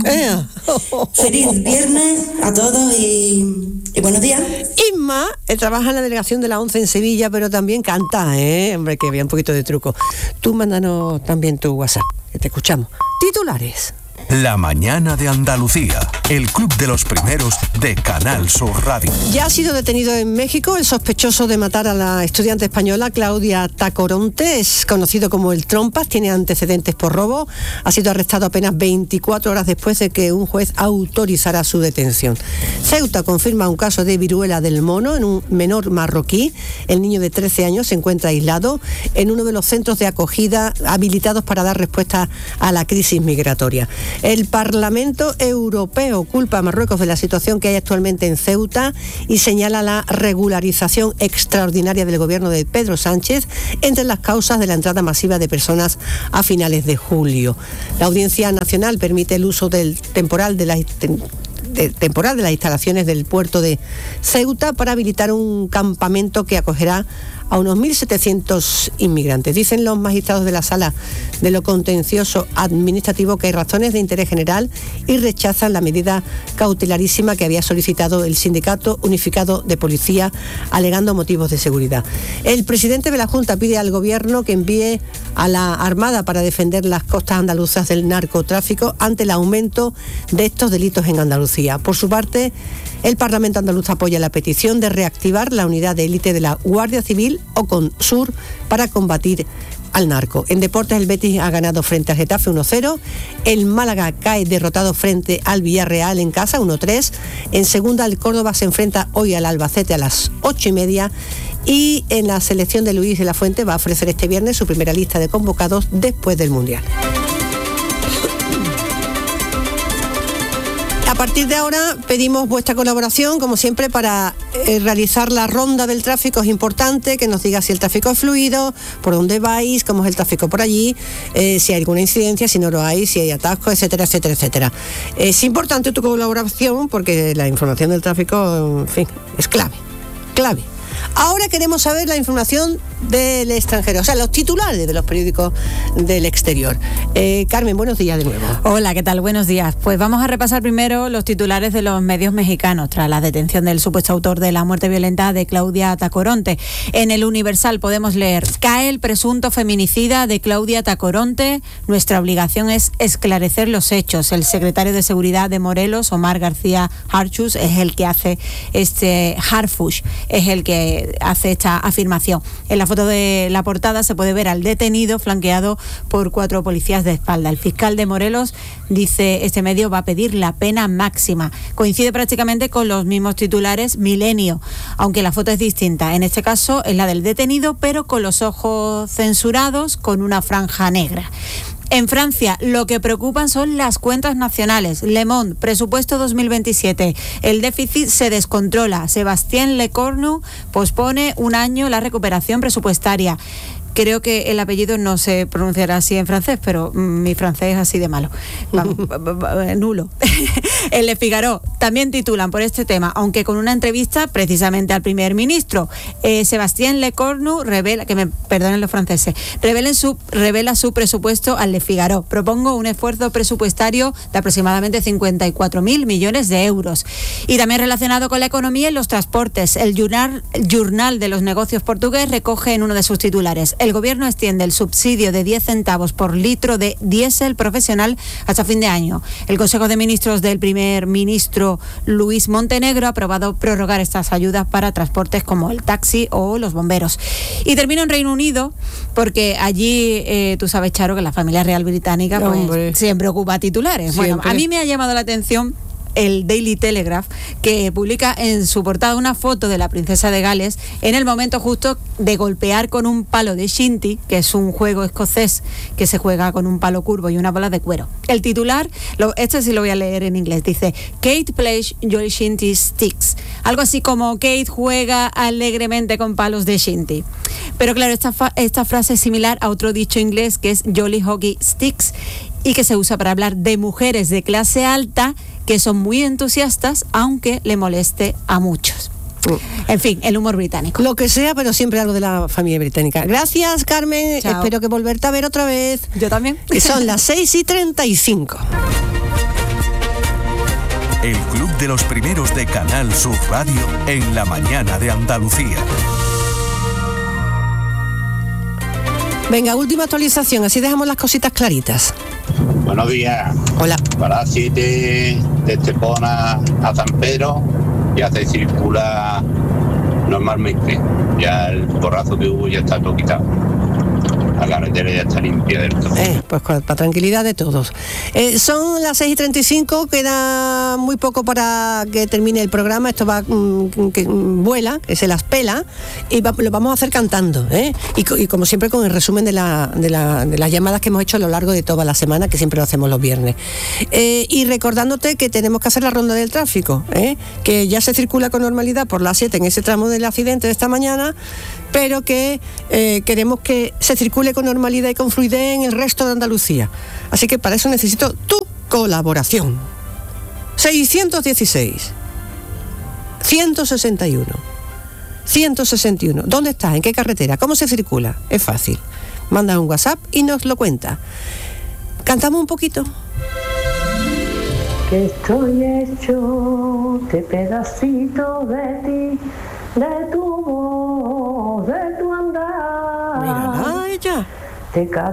Feliz viernes a todos y buenos días. Isma trabaja en la delegación de la ONCE en Sevilla, pero también canta, hombre, que había un poquito de truco. Tú mándanos también tu WhatsApp, que te escuchamos. Titulares. La mañana de Andalucía, el club de los primeros de Canal Sur Radio. Ya ha sido detenido en México el sospechoso de matar a la estudiante española Claudia Tacoronte, es conocido como el Trompas, tiene antecedentes por robo, ha sido arrestado apenas 24 horas después de que un juez autorizara su detención. Ceuta confirma un caso de viruela del mono en un menor marroquí. El niño de 13 años se encuentra aislado en uno de los centros de acogida habilitados para dar respuesta a la crisis migratoria. El Parlamento Europeo culpa a Marruecos de la situación que hay actualmente en Ceuta y señala la regularización extraordinaria del gobierno de Pedro Sánchez entre las causas de la entrada masiva de personas a finales de julio. La Audiencia Nacional permite el uso del temporal de las instalaciones del puerto de Ceuta para habilitar un campamento que acogerá a unos 1.700 inmigrantes. Dicen los magistrados de la Sala de lo Contencioso Administrativo que hay razones de interés general y rechazan la medida cautelarísima que había solicitado el Sindicato Unificado de Policía, alegando motivos de seguridad. El presidente de la Junta pide al Gobierno que envíe a la Armada para defender las costas andaluzas del narcotráfico ante el aumento de estos delitos en Andalucía. Por su parte, el Parlamento andaluz apoya la petición de reactivar la unidad de élite de la Guardia Civil o CONSUR para combatir al narco. En deportes, el Betis ha ganado frente al Getafe 1-0, el Málaga cae derrotado frente al Villarreal en casa 1-3, en segunda el Córdoba se enfrenta hoy al Albacete a las 8:30 y en la selección de Luis de la Fuente va a ofrecer este viernes su primera lista de convocados después del Mundial. A partir de ahora pedimos vuestra colaboración, como siempre, para realizar la ronda del tráfico. Es importante que nos diga si el tráfico es fluido, por dónde vais, cómo es el tráfico por allí, si hay alguna incidencia, si no lo hay, si hay atascos, etcétera, etcétera, etcétera. Es importante tu colaboración porque la información del tráfico, en fin, es clave. Ahora queremos saber la información del extranjero, o sea, los titulares de los periódicos del exterior. Carmen, buenos días de nuevo. Hola, ¿qué tal? Buenos días. Pues vamos a repasar primero los titulares de los medios mexicanos tras la detención del supuesto autor de la muerte violenta de Claudia Tacoronte. En el Universal podemos leer: cae el presunto feminicida de Claudia Tacoronte, nuestra obligación es esclarecer los hechos. El secretario de Seguridad de Morelos, Omar García Harfuch, es el que hace esta afirmación. En la foto de la portada se puede ver al detenido flanqueado por 4 policías de espalda. El fiscal de Morelos, dice este medio, va a pedir la pena máxima. Coincide prácticamente con los mismos titulares Milenio, aunque la foto es distinta. En este caso es la del detenido, pero con los ojos censurados, con una franja negra. En Francia, lo que preocupan son las cuentas nacionales. Le Monde, presupuesto 2027. El déficit se descontrola. Sébastien Lecornu pospone un año la recuperación presupuestaria. Creo que el apellido no se pronunciará así en francés, pero mi francés es así de malo. Vamos, nulo. En Le Figaro también titulan por este tema, aunque con una entrevista precisamente al primer ministro. Sébastien Lecornu revela, que me perdonen los franceses, revela su presupuesto al Le Figaro. Propongo un esfuerzo presupuestario de aproximadamente 54.000 millones de euros. Y también relacionado con la economía y los transportes, el Journal de los Negocios portugués recoge en uno de sus titulares: el gobierno extiende el subsidio de 10 centavos por litro de diésel profesional hasta fin de año. El Consejo de Ministros del primer ministro Luis Montenegro ha aprobado prorrogar estas ayudas para transportes como el taxi o los bomberos. Y termino en Reino Unido porque allí, tú sabes, Charo, que la familia real británica pues, siempre ocupa titulares. Siempre. Bueno, a mí me ha llamado la atención el Daily Telegraph, que publica en su portada una foto de la princesa de Gales en el momento justo de golpear con un palo de shinty, que es un juego escocés que se juega con un palo curvo y una bola de cuero. El titular, este sí lo voy a leer en inglés, dice: Kate plays jolly shinty sticks. Algo así como: Kate juega alegremente con palos de shinty. Pero claro, esta frase es similar a otro dicho inglés que es jolly hockey sticks, y que se usa para hablar de mujeres de clase alta que son muy entusiastas, aunque le moleste a muchos. En fin, el humor británico. Lo que sea, pero siempre algo de la familia británica. Gracias, Carmen. Chao. Espero que volverte a ver otra vez. Yo también. Que son las 6:35. El Club de los Primeros de Canal Sur Radio en la mañana de Andalucía. Venga, última actualización, así dejamos las cositas claritas. Buenos días. Hola. Para 7 de Estepona a San Pedro ya se circula normalmente. Ya el porrazo que hubo ya está todo quitado. La carretera ya está limpia del todo. Pues para tranquilidad de todos. Son las 6:35, queda muy poco para que termine el programa. Esto va que vuela, que se las pela, y lo vamos a hacer cantando, y como siempre con el resumen de las llamadas que hemos hecho a lo largo de toda la semana, que siempre lo hacemos los viernes. Y recordándote que tenemos que hacer la ronda del tráfico, que ya se circula con normalidad por la 7 en ese tramo del accidente de esta mañana, pero que queremos que se circule con normalidad y con fluidez en el resto de Andalucía. Así que para eso necesito tu colaboración. 616 161 161. ¿Dónde estás? ¿En qué carretera? ¿Cómo se circula? Es fácil. Manda un WhatsApp y nos lo cuenta. ¿Cantamos un poquito? Que estoy hecho de pedacitos de ti, de tu voz, de tu andar. Mírala ella. De cada